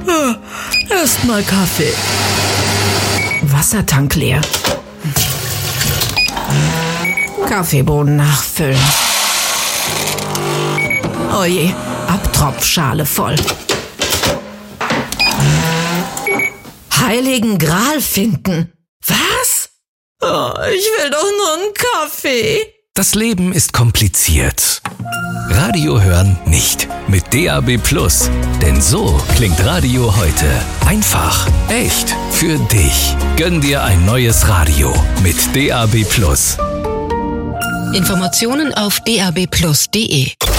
Erstmal Kaffee. Wassertank leer. Kaffeebohnen nachfüllen. Oje, Abtropfschale voll. Heiligen Gral finden. Was? Oh, ich will doch nur einen Kaffee. Das Leben ist kompliziert. Radio hören nicht. Mit DAB+. Denn so klingt Radio heute. Einfach, echt, für dich. Gönn dir ein neues Radio mit DAB+. Informationen auf dabplus.de